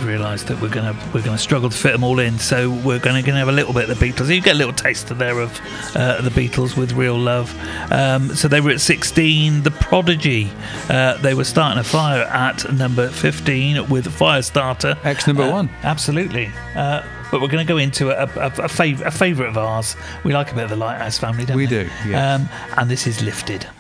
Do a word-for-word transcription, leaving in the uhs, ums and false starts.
realised that we're gonna we're gonna struggle to fit them all in, so we're gonna gonna have a little bit of the Beatles. You get a little taster there of uh, the Beatles with Real Love. Um, so they were at sixteen. The Prodigy, uh, they were starting a fire at number fifteen with Firestarter. Ex number uh, one. Absolutely. Uh, but we're going to go into a, a, a, fav- a favourite of ours. We like a bit of the Lighthouse Family, don't we? We do, yes. Um, and this is Lifted.